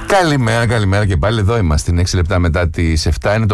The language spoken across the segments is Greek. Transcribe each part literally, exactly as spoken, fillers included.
Καλημέρα, καλημέρα και πάλι εδώ είμαστε. Είναι έξι λεπτά μετά τις επτά, είναι το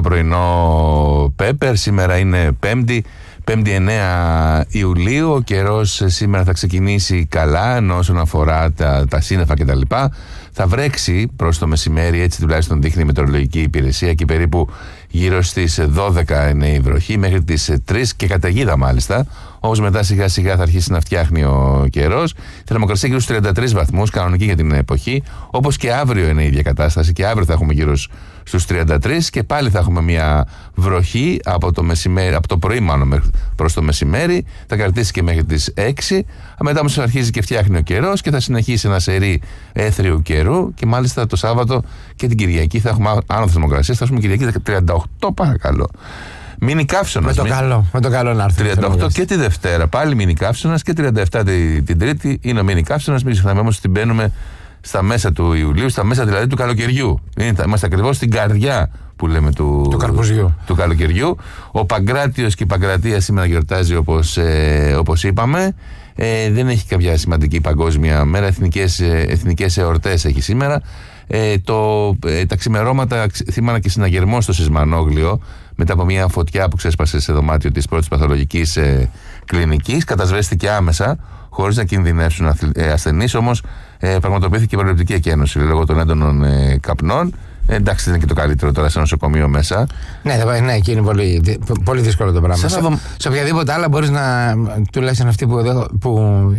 πρωινό Πέπερ. Σήμερα είναι Πέμπτη, Πέμπτη εννέα Ιουλίου. Ο καιρός σήμερα θα ξεκινήσει καλά, ενώ όσον αφορά τα, τα σύννεφα κτλ. Θα βρέξει προς το μεσημέρι, έτσι τουλάχιστον δείχνει η μετεωρολογική υπηρεσία, και περίπου γύρω στις δώδεκα είναι η βροχή, μέχρι τις τρεις και καταιγίδα μάλιστα. Όμως μετά σιγά σιγά θα αρχίσει να φτιάχνει ο καιρός. Η θερμοκρασία γύρω στους τριάντα τρεις βαθμούς, κανονική για την εποχή. Όπως και αύριο είναι η ίδια κατάσταση, και αύριο θα έχουμε γύρω στους τριάντα τρεις και πάλι θα έχουμε μια βροχή από το, μεσημέρι, από το πρωί μάλλον προς το μεσημέρι. Θα κρατήσει και μέχρι τις έξι. Μετά όμως αρχίζει και φτιάχνει ο καιρός και θα συνεχίσει ένα σερί έθριου καιρού, και μάλιστα το Σάββατο και την Κυριακή θα έχουμε άνω θερμοκρασίες. Θα έχουμε Κυριακή τριάντα οκτώ, παρακαλώ. Μίνι καύσωνας. Με το καλό, με το καλό να έρθει. τριάντα οκτώ και τη Δευτέρα, πάλι μίνι καύσωνας, και τριάντα επτά την, την Τρίτη είναι ο μίνι καύσωνας. Μην ξεχνάμε όμως ότι μπαίνουμε στα μέσα του Ιουλίου, στα μέσα δηλαδή του καλοκαιριού. Είναι, είμαστε ακριβώς στην καρδιά που λέμε του, του, καρποζιού. του καλοκαιριού. Ο Παγκράτιος και η Παγκρατία σήμερα γιορτάζει, όπως, ε, όπως είπαμε. Ε, δεν έχει κάποια σημαντική παγκόσμια μέρα. Εθνικές, εθνικές εορτές έχει σήμερα. Ε, το, ε, τα ξημερώματα θύμανα και συναγερμό στο Σισμανόγλιο, μετά από μια φωτιά που ξέσπασε σε δωμάτιο της πρώτης παθολογικής ε, κλινικής. Κατασβέστηκε άμεσα, χωρίς να κινδυνεύσουν ε, ασθενείς, όμως ε, πραγματοποιήθηκε η προληπτική εκένωση λόγω των έντονων ε, καπνών. Ε, εντάξει, δεν είναι και το καλύτερο τώρα σε νοσοκομείο μέσα. Ναι, ναι, εκεί είναι πολύ, πολύ δύσκολο το πράγμα. Σε, δω... σε οποιαδήποτε άλλα μπορείς να. Τουλάχιστον αυτοί που, που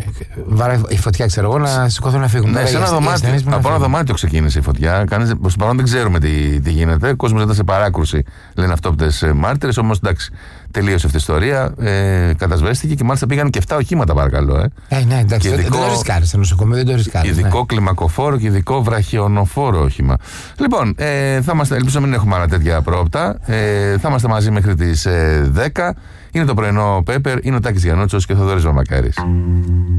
βάρε η φωτιά, ξέρω εγώ, να σηκωθούν να φύγουν. Ναι, σε ένα δωμάτιο, από ένα δωμάτιο ξεκίνησε η φωτιά. Προς το παρόν δεν ξέρουμε τι, τι γίνεται. Ο κόσμος ήταν σε παράκρουση, λένε αυτόπτες μάρτυρες. Όμως εντάξει, τελείωσε αυτή η ιστορία. Ε, κατασβέστηκε και μάλιστα πήγαν και επτά οχήματα, παρακαλώ. Ε, ε ναι, εντάξει, ειδικό, δεν το ρισκάρεις στο νοσοκομείο, δεν το ρισκάρεις. Ειδικό ναι. κλιμακοφόρο και ειδικό βραχιονοφόρο όχημα. Λοιπόν, ε, θα είμαστε, ελπίζω να μην έχουμε άλλα τέτοια πρόοπτα. Ε, θα είμαστε μαζί μέχρι τις ε, δέκα. Είναι το πρωινό Πέπερ, είναι ο Τάκης Γιαννότσος και ο Θοδωρής Βαμβακάρης.